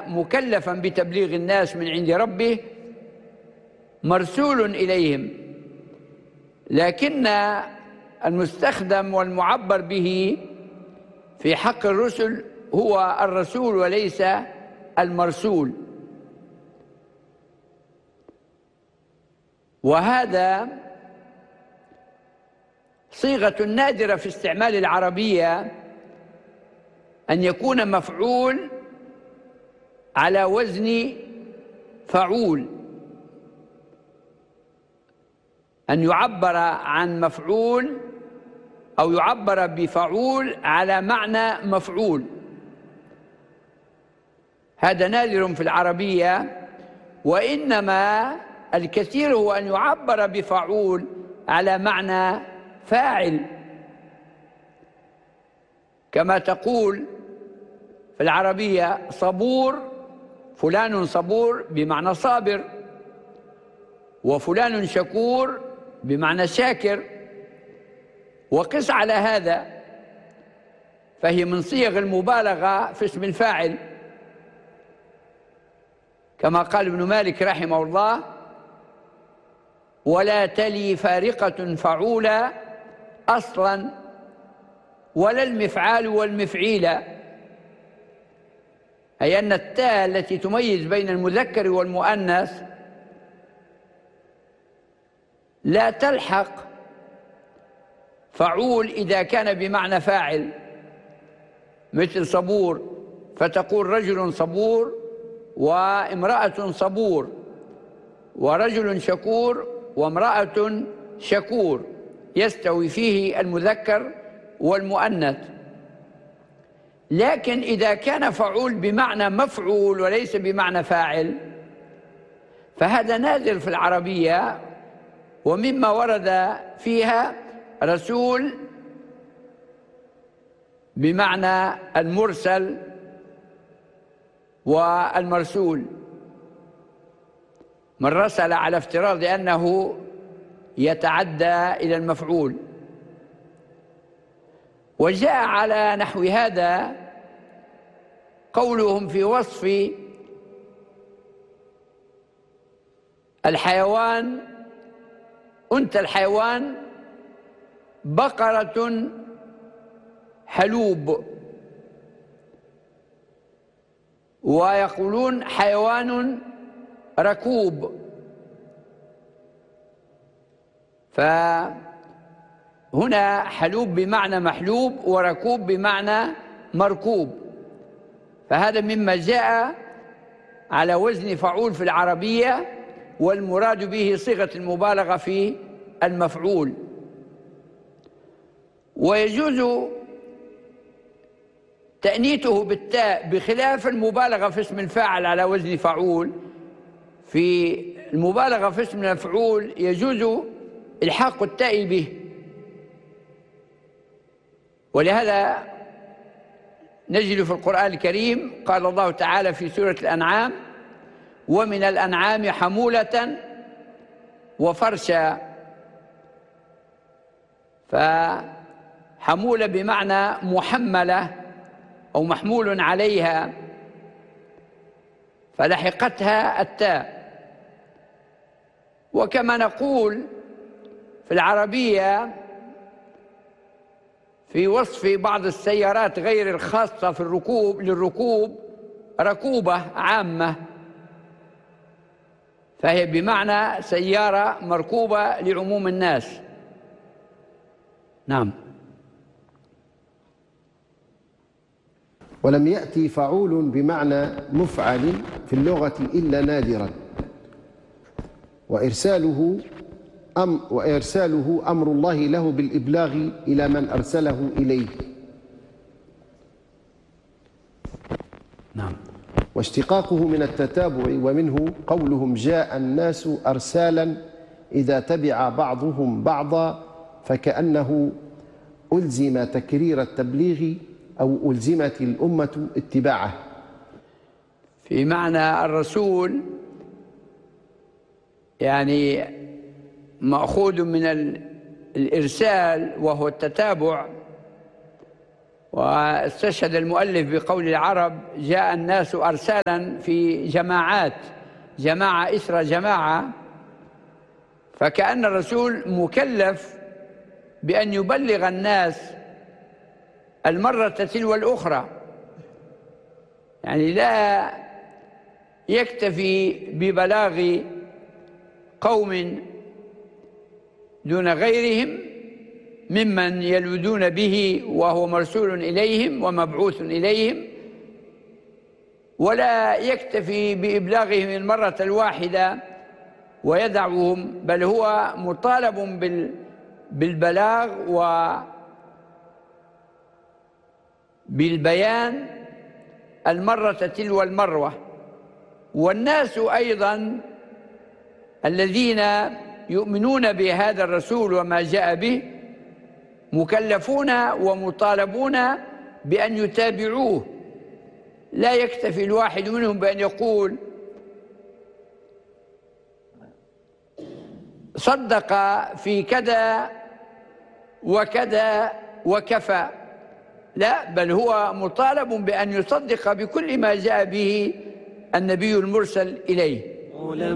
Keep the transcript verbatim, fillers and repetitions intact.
مكلفا بتبليغ الناس من عند ربه مرسول إليهم، لكن المستخدم والمعبر به في حق الرسل هو الرسول وليس المرسول. وهذا صيغة نادرة في استعمال العربية، أن يكون مفعول على وزن فعول، أن يعبر عن مفعول أو يعبر بفعول على معنى مفعول. هذا نادر في العربية، وإنما الكثير هو أن يعبر بفعول على معنى فاعل، كما تقول في العربية صبور، فلان صبور بمعنى صابر، وفلان شكور بمعنى شاكر. وقس على هذا، فهي من صيغ المبالغة في اسم الفاعل، كما قال ابن مالك رحمه الله: ولا تلي فارقة فعولا أصلا ولا المفعال والمفعيل، أي أن التاء التي تميز بين المذكر والمؤنث لا تلحق فعول إذا كان بمعنى فاعل، مثل صبور، فتقول رجل صبور وامرأة صبور، ورجل شكور وامرأة شكور، يستوي فيه المذكر والمؤنث. لكن إذا كان فعول بمعنى مفعول وليس بمعنى فاعل فهذا نادر في العربية، ومما ورد فيها رسول بمعنى المرسل والمرسول، من رسل على افتراض أنه يتعدى إلى المفعول. وجاء على نحو هذا قولهم في وصف الحيوان: أنت الحيوان بقرة حلوب، ويقولون حيوان ركوب. فهنا حلوب بمعنى محلوب وركوب بمعنى مركوب، فهذا مما جاء على وزن فعول في العربية، والمراد به صيغة المبالغة في المفعول. ويجوز تأنيته بالتاء بخلاف المبالغة في اسم الفاعل على وزن فعول. في المبالغة في اسم المفعول يجوز إلحاق التاء به، ولهذا نجد في القرآن الكريم قال الله تعالى في سورة الأنعام: ومن الأنعام حمولة وفرشا. فحمولة بمعنى محملة أو محمول عليها، فلحقتها التاء. وكما نقول في العربية في وصف بعض السيارات غير الخاصة في الركوب للركوب: ركوبة عامة، فهي بمعنى سيارة مركوبة لعموم الناس. نعم. ولم يأتي فعول بمعنى مفعل في اللغة إلا نادرا، وإرساله أم وإرساله أمر الله له بالإبلاغ إلى من أرسله إليه. نعم. واشتقاقه من التتابع، ومنه قولهم: جاء الناس أرسالا إذا تبع بعضهم بعضا، فكأنه ألزم تكرير التبليغ أو ألزمت الأمة اتباعه. في معنى الرسول يعني مأخوذ من الإرسال وهو التتابع، واستشهد المؤلف بقول العرب: جاء الناس أرسالا في جماعات، جماعة إثر جماعة، فكأن الرسول مكلف بأن يبلغ الناس المرة تلو الأخرى، يعني لا يكتفي ببلاغ قوم دون غيرهم ممن يلوذون به وهو مرسول إليهم ومبعوث إليهم، ولا يكتفي بإبلاغهم المرة الواحدة ويدعوهم، بل هو مطالب بالبلاغ وبالبيان المرة تلو المروة. والناس أيضا الذين يؤمنون بهذا الرسول وما جاء به مكلفون ومطالبون بأن يتابعوه، لا يكتفي الواحد منهم بأن يقول صدق في كذا وكذا وكفى، لا، بل هو مطالب بأن يصدق بكل ما جاء به النبي المرسل إليه.